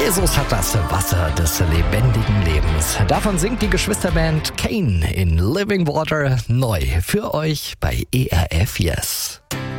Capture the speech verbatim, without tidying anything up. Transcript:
Jesus hat das Wasser des lebendigen Lebens. Davon singt die Geschwisterband Kane in Living Water neu für euch bei E R F Yes.